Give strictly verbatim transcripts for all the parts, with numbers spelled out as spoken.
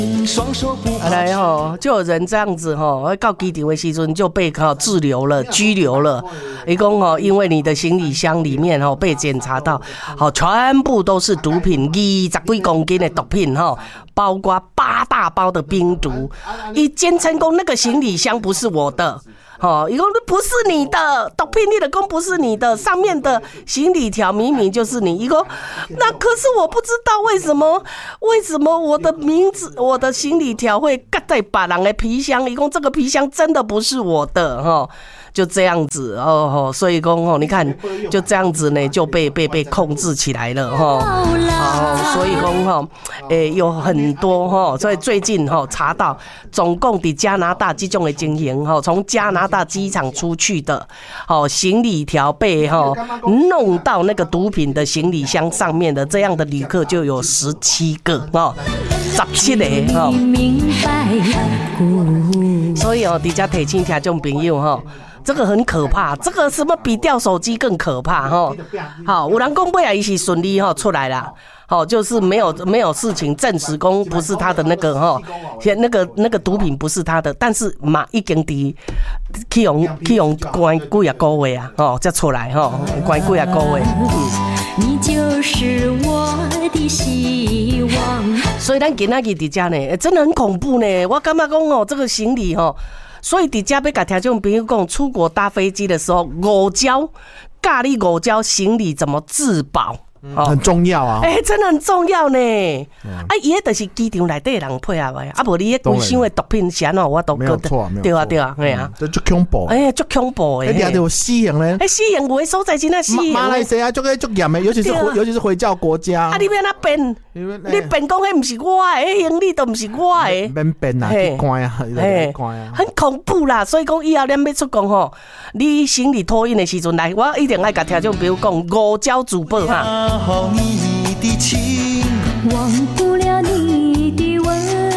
来吼，就有人这样子吼，到机场的时阵就被哈滞留了、拘留了。一共吼，因为你的行李箱里面吼被检查到，好全部都是毒品，二十几公斤的毒品吼，包括八大包的冰毒。一坚称讲那个行李箱不是我的。哦，一共不是你的毒品，你的公不是你的，上面的行李条明明就是你一个，那可是我不知道为什么，为什么我的名字，我的行李条会夹在别人的皮箱，一共这个皮箱真的不是我的哈。就这样子哦，所以讲哦，你看就这样子呢，就被被被控制起来了哈。哦，所以讲哈，诶，有很多哈，所以最近哈查到，总共在加拿大这种的情形哈，从加拿大机场出去的，哦，行李条被哈弄到那个毒品的行李箱上面的这样的旅客就有十七个哦，十七个哈。所以哦，大家提醒听众朋友哈。这个很可怕，这个什么比掉手机更可怕哈？好，有人讲尾啊，伊是顺利哈出来啦，好，就是没有没有事情证实讲不是他的那个哈，那个那个毒品不是他的，但是嘛已经伫去用去用关几啊个月啊，哦，才出来哈，关几啊个月。你就是我的希望。所以咱今仔日伫遮呢，真的很恐怖呢。我感觉讲哦，这个行李哦。所以伫遮要甲听众朋友讲，出国搭飞机的时候，五招教你五招行李怎么自保。 嗯、很重要啊！ 哎、欸，真的很重要呢。嗯、啊，伊迄就是机场内底人配合的，啊，无你迄规箱的毒品是安怎我都没有错，没有错。 对啊，对啊，哎啊， 这足恐怖。 哎呀，足恐怖的。 哎，你有死刑咧？ 哎，死刑有的所在真的死刑。 马来西亚足个足严的，尤其是尤其是回教国家。 啊，你要哪变？你变讲迄不是我的，迄行李都不是我的。 免变啊，去关啊，去关啊， 很恐怖啦。所以讲以后咱要出国吼，你行李托运的时阵来，我一定爱甲听众朋友讲五招自保哈。的情，忘不了你的吻。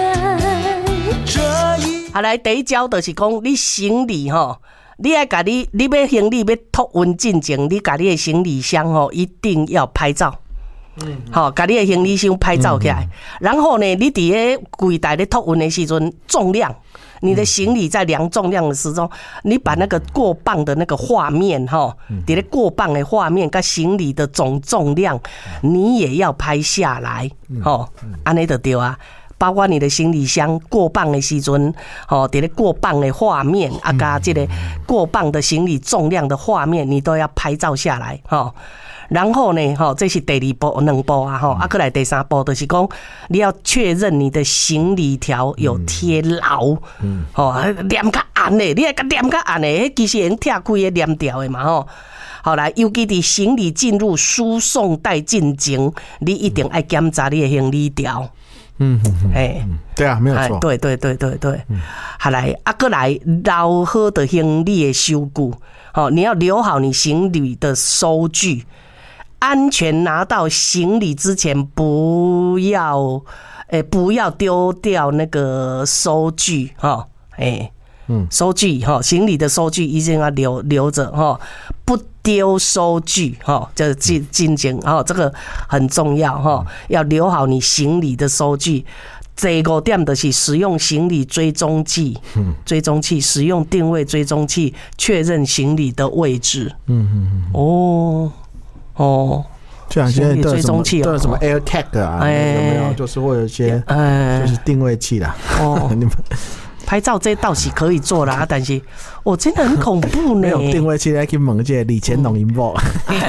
好来，第一招就是讲，你行李吼，你爱甲你，你要行李要托运进前，你甲你的行李箱吼一定要拍照。嗯，好，甲你的行李箱拍照起来，嗯、然后呢，你伫个柜台咧托运的时阵，重量。你的行李在量重量的时候，你把那个过磅的那个画面哈，你的过磅的画面跟行李的总重量，你也要拍下来，吼，安尼就对啊。包括你的行李箱过磅的时阵，吼，伫咧过磅的画面啊，加这个过磅的行李重量的画面，你都要拍照下来，吼。然后呢，吼，这是第二步、两步啊，吼，啊，过来第三步就是讲，你要确认你的行李条有贴牢，嗯，吼，黏较硬的，你要甲黏较硬的，迄其实已经拆开的黏掉的嘛，吼。好来，尤其伫行李进入输送带进前，你一定要检查你的行李条。 嗯嗯哎，对啊，没有错。 对对对对对。嗯、好来，啊，过来留好的行李的收据，好，你要留好你行李的收据。安全拿到行李之前，不要，诶、欸，不要丢掉那个收据，哈，诶，嗯，收据哈，行李的收据一定要留留着哈，不丢收据哈，这进进行哈，这个很重要哈，要留好你行李的收据。第五点就是使用行李追踪器，嗯，追踪器使用定位追踪器确认行李的位置，嗯嗯嗯，哦。哦， 就像现在都有什么都有什么 AirTag 啊，哎、有没有？就是会有一些，哎、就是定位器啦。哦，你们拍照这倒是可以做啦，但是我、哦、真的很恐怖呢。 没有定位器来去问这李乾隆银报。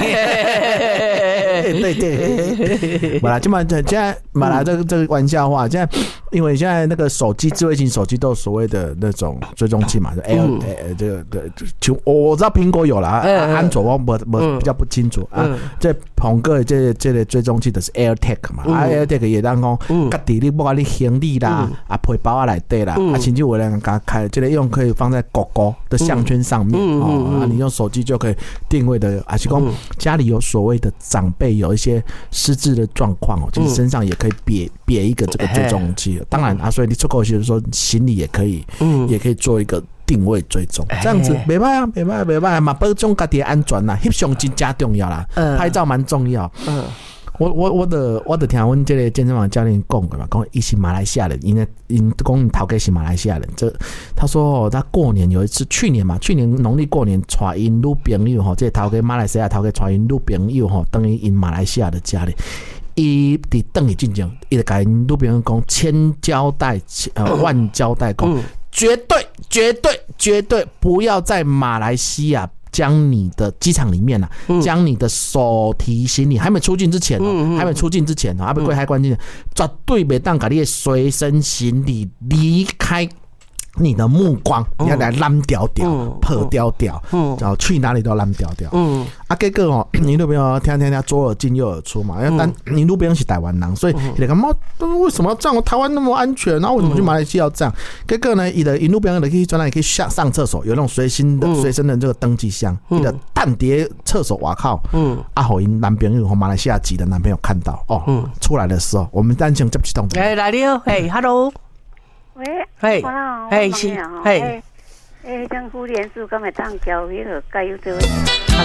对对，马来就嘛，现在马来这个这个玩笑话，现在因为现在那个手机智慧型手机都有所谓的那种追踪器嘛，就 L 呃这个对，就我知道苹果有啦，安卓我我我比较不清楚啊。这苹果这这个追踪器就是 AirTag 嘛，啊 AirTag 也当讲，家己你不管你行李啦，啊背包啊内底啦，啊甚至有人家开这个用可以放在狗狗的项圈上面哦，啊你用手机就可以定位的，还是讲家里有所谓的长辈有一些失智的状况哦，其实身上也可以别别一个这个追踪器。当然啊，所以你出国的时候行李也可以，嗯，也可以做一个定位追踪，这样子没办法，没办法，没办法嘛，保障自己的安全啦，翕相真加重要啦，拍照蛮重要。嗯， 我我我的我的听阮这个健身房教练讲的嘛，讲伊是马来西亚人，因为因讲头家是马来西亚人。这他说哦，他过年有一次，去年嘛，去年农历过年带因女朋友吼，这头家马来西亚头家带因女朋友吼，等于因马来西亚的家里。伊伫等去进前，伊就甲因女朋友讲千交代呃万交代讲，绝对绝对绝对不要在马来西亚。将你的机场里面啊，将你的手提行李还没出境之前哦、喔，还没出境之前哦、喔，还没过海关之前，绝对别当把你的随身行李离开你的目光，你要来拦掉掉、破掉掉，然后去哪里都拦掉掉。嗯，啊，结果哦，你女朋友听听听左耳进右耳出嘛，因为但你女朋友是台湾人，所以你看嘛，为什么要这样？台湾那么安全，然后为什么去马来西亚要这样？结果呢，你的你女朋友可以专来可以下上厕所，有那种随身的随身的这个登记箱，你的蛋碟厕所瓦靠，嗯，啊，好，因男朋友和马来西亚籍的男朋友看到哦，嗯，出来的时候，我们单枪接不起动。 哎，来了，嘿 ，hello。 喂， 嘿， 嘿，是，嘿，诶，将妇联署敢会当交迄个加油这位。好了。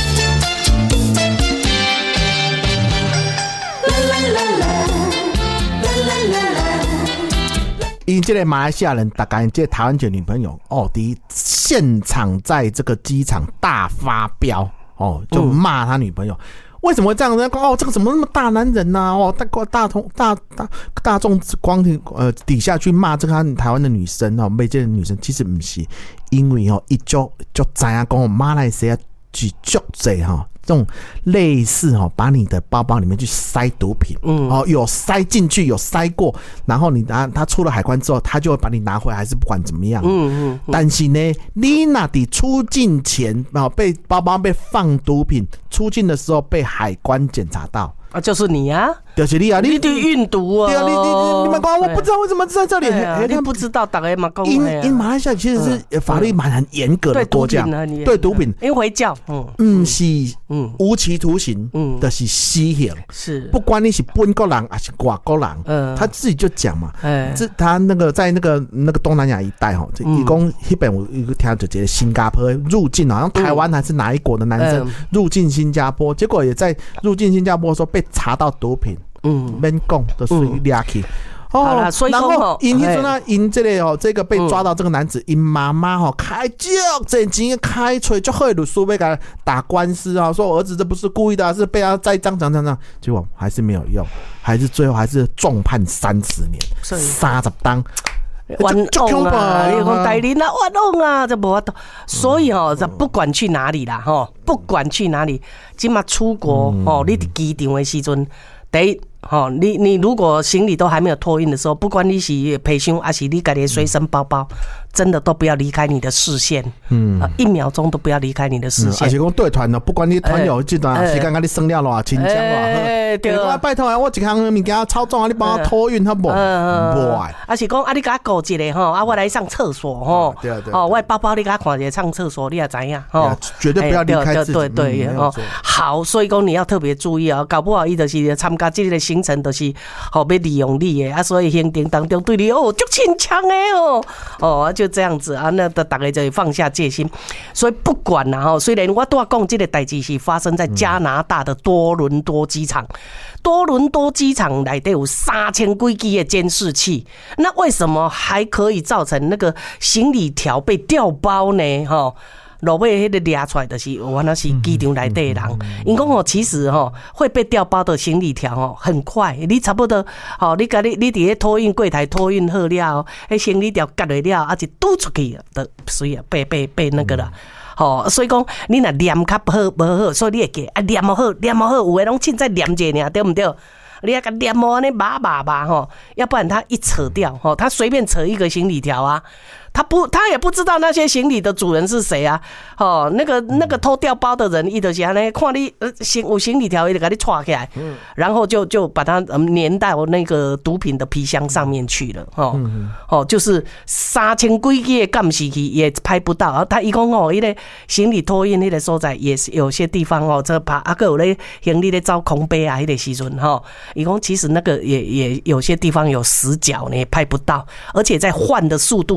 因这个马来西亚人，大概这台湾这女朋友哦，第一现场在这个机场大发飙哦，就骂他女朋友。嗯，为什么会这样子？哦，这个怎么那么大男人呐、啊？哦，大大同大大大众光庭呃底下去骂这个台湾的女生哦，美这女生其实不是，因为哦一就就知影讲马来西亚是足济哈。这种类似哦，把你的包包里面去塞毒品，嗯，哦，有塞进去，有塞过，然后你拿他出了海关之后，他就会把你拿回来，还是不管怎么样，嗯 嗯, 嗯。但是呢，你那底出境前啊，被包包被放毒品，出境的时候被海关检查到。 啊，就是你啊， 就是你啊， 你的运毒啊， 对啊，你你你们讲，我不知道为什么在这里， 哎，你不知道，大概嘛讲， 因因马来西亚其实是法律蛮很严格的国家，对毒品， 因为回教，嗯， 嗯是，嗯无期徒刑，嗯，的是死刑， 是， 不管你是本国人还是外国人，嗯，他自己就讲嘛，哎，这他那个在那个那个东南亚一带哈，一共那边我一个听就觉得新加坡入境，好像台湾还是哪一国的男生入境新加坡，结果也在入境新加坡的时候被查到毒品，嗯，免讲都随抓去。哦，所以然后因迄阵啊，因这个哦，这个被抓到这个男子，因妈妈吼开足真钱开吹，就好律师要给他打官司啊，说我儿子这不是故意的、啊，是被他栽赃讲讲讲，结果还是没有用，还是最后还是重判三十年，三十当。 冤枉啊！你讲台人啊，冤枉啊，这无法度。所以吼、哦，不管去哪里啦，吼，不管去哪里，今嘛出国吼、哦，你伫机场的时阵，第一吼，你你如果行李都还没有托运的时候，不管你是皮箱还是你家己随身包包，真的都不要离开你的视线，嗯，一秒钟都不要离开你的视线。 而且讲对团哦，不管你团友这段时间，甲你算了偌轻松偌好，对啊，拜托啊，我一项物件超重啊，你帮我托运好不？无爱。 啊是讲啊，你甲我顾一下吼，啊我来上厕所吼， 对啊对哦，我包包你甲我看一下上厕所，你也知影吼， 绝对不要离开自己。 对对对哦，好，所以讲你要特别注意啊，搞不好伊就是参加这个行程，就是好要利用你的啊，所以行程当中对你哦足亲强的哦，哦就这样子啊，那大家就会放下戒心。所以不管啦吼，虽然我都要讲这个代志是发生在加拿大的多伦多机场，多伦多机场内底有三千几支的监视器，那为什么还可以造成那个行李条被调包呢？哈。落尾迄个抓出来就是有那是机场内底的人，因讲吼，其实吼会被调包的行李条吼很快，你差不多吼，你甲你你伫咧托运柜台托运好了，迄行李条夹落了，啊就嘟出去，就随啊被被被那个啦。吼，所以讲你若念较好无好，所以你会记啊念好念好，有诶拢凊彩念者尔，对毋对？你要甲念哦，安尼麻麻吧吼，要不然他一扯掉吼，他随便扯一个行李条啊。他不，他也不知道那些行李的主人是谁啊！哦，那个那个偷掉包的人，伊就是安尼看你呃行有行李条，伊就给你抓起来，嗯、然后就就把它粘到那个毒品的皮箱上面去了，哦、嗯、哦，就是三千几支的监视器也拍不到。他一共哦，伊个行李托运那个所在也是有些地方哦，这怕啊个有咧行李咧找空杯啊，迄个时阵哈，伊讲其实那个也也有些地方有死角呢，拍不到，而且在换的速度很快。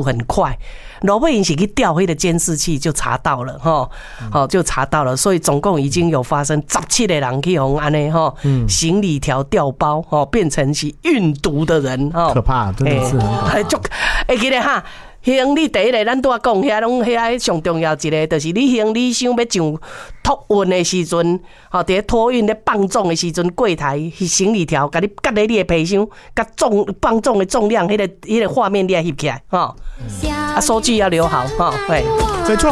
快。罗贝因是去调迄个监视器就查到了哈，好、嗯、就查到了，所以总共已经有发生十七个人去红安呢哈，行李条调包哈，变成是运毒的人哈， 可怕，真的是很可怕。 就会记得哈。行李第一个，咱拄仔讲遐拢遐上重要一个，就是你行李箱要上托运的时阵，吼，伫托运咧放重的时阵，柜台行李条，甲你夹咧你的皮箱，甲重放重的重量，迄、那个迄、那个画面你要翕起来，吼，啊，收据要留好，吼，对， 没错。